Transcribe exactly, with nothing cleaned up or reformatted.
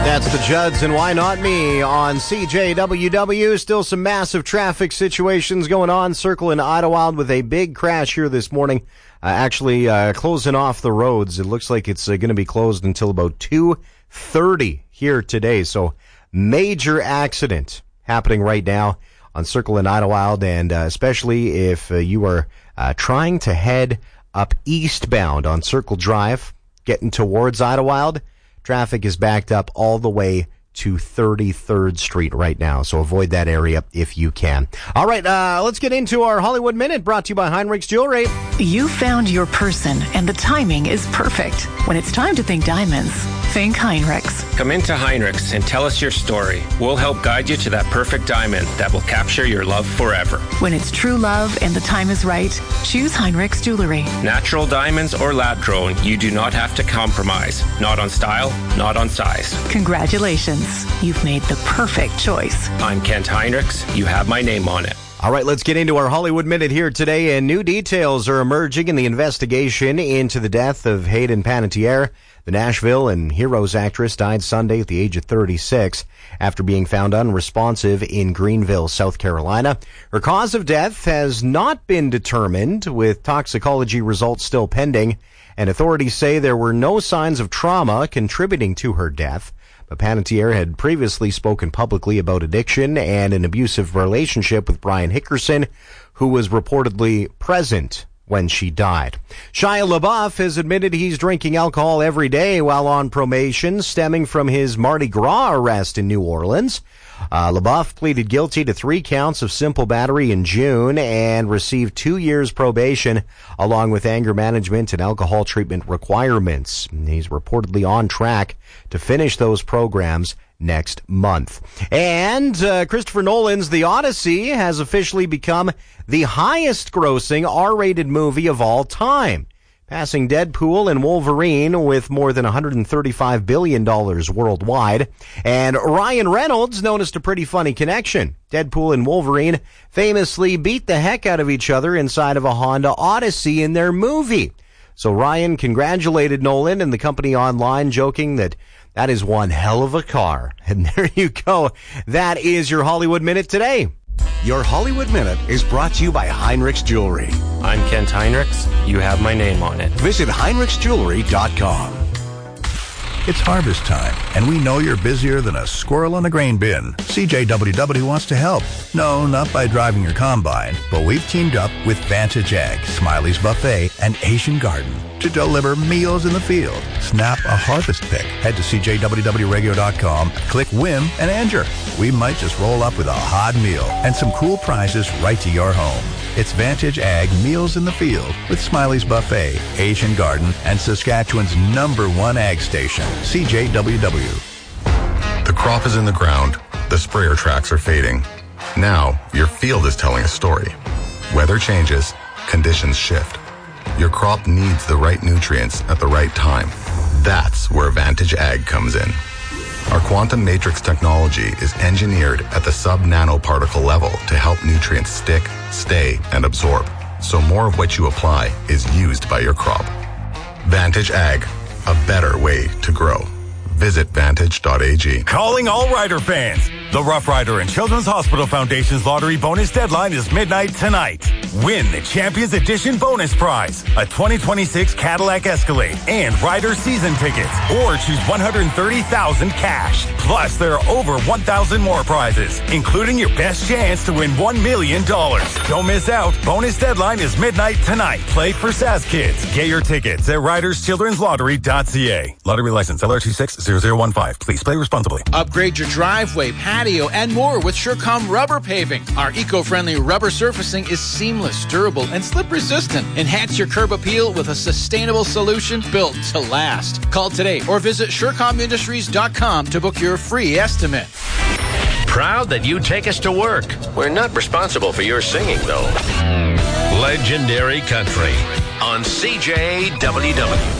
That's the Judds and Why Not Me on C J W W. Still some massive traffic situations going on. Circle in Idlewild with a big crash here this morning. Uh, actually uh, closing off the roads. It looks like it's uh, going to be closed until about two thirty here today. So major accident happening right now on Circle in Idlewild, and uh, especially if uh, you are uh, trying to head up eastbound on Circle Drive, getting towards Idlewild. Traffic is backed up all the way to thirty-third Street right now, so avoid that area if you can. All right, uh, let's get into our Hollywood Minute, brought to you by Heinrich's Jewelry. You found your person, and the timing is perfect. When it's time to think diamonds, think Heinrich's. Come into Heinrich's and tell us your story. We'll help guide you to that perfect diamond that will capture your love forever. When it's true love and the time is right, choose Heinrich's Jewelry. Natural diamonds or lab-grown, you do not have to compromise. Not on style, not on size. Congratulations. You've made the perfect choice. I'm Kent Heinrichs. You have my name on it. All right, let's get into our Hollywood Minute here today, and new details are emerging in the investigation into the death of Hayden Panettiere. The Nashville and Heroes actress died Sunday at the age of thirty-six after being found unresponsive in Greenville, South Carolina. Her cause of death has not been determined, with toxicology results still pending, and authorities say there were no signs of trauma contributing to her death. But Panettiere had previously spoken publicly about addiction and an abusive relationship with Brian Hickerson, who was reportedly present when she died. Shia LaBeouf has admitted he's drinking alcohol every day while on probation, stemming from his Mardi Gras arrest in New Orleans. Uh, LaBeouf pleaded guilty to three counts of simple battery in June and received two years probation, along with anger management and alcohol treatment requirements. He's reportedly on track to finish those programs next month. And uh, Christopher Nolan's The Odyssey has officially become the highest-grossing R-rated movie of all time, passing Deadpool and Wolverine with more than one hundred thirty-five billion dollars worldwide. And Ryan Reynolds noticed a pretty funny connection. Deadpool and Wolverine famously beat the heck out of each other inside of a Honda Odyssey in their movie. So Ryan congratulated Nolan and the company online, joking that that is one hell of a car. And there you go. That is your Hollywood Minute today. Your Hollywood Minute is brought to you by Heinrich's Jewelry. I'm Kent Heinrichs. You have my name on it. Visit Heinrichs Jewelry dot com. It's harvest time, and we know you're busier than a squirrel in a grain bin. C J W W wants to help. No, not by driving your combine, but we've teamed up with Vantage Ag, Smiley's Buffet, and Asian Garden to deliver meals in the field. Snap a harvest pick. Head to C J W W radio dot com, click Win, and enter. We might just roll up with a hot meal and some cool prizes right to your home. It's Vantage Ag Meals in the Field with Smiley's Buffet, Asian Garden, and Saskatchewan's number one ag station, C J W W. The crop is in the ground. The sprayer tracks are fading. Now, your field is telling a story. Weather changes. Conditions shift. Your crop needs the right nutrients at the right time. That's where Vantage Ag comes in. Our quantum matrix technology is engineered at the sub-nanoparticle level to help nutrients stick, stay, and absorb, so more of what you apply is used by your crop. Vantage Ag, a better way to grow. Visit vantage dot a g. Calling all Rider fans. The Rough Rider and Children's Hospital Foundation's lottery bonus deadline is midnight tonight. Win the Champions Edition bonus prize, a twenty twenty-six Cadillac Escalade and Rider season tickets, or choose one hundred thirty thousand dollars cash. Plus, there are over one thousand more prizes, including your best chance to win one million dollars. Don't miss out. Bonus deadline is midnight tonight. Play for S A S Kids. Get your tickets at riders children's lottery dot c a. Lottery license L R two six zero zero one five. Please play responsibly. Upgrade your driveway, patio, and more with SureCom Rubber Paving. Our eco-friendly rubber surfacing is seamless, durable, and slip-resistant. Enhance your curb appeal with a sustainable solution built to last. Call today or visit sure com industries dot com to book your free estimate. Proud that you take us to work. We're not responsible for your singing, though. Legendary Country on C J W W.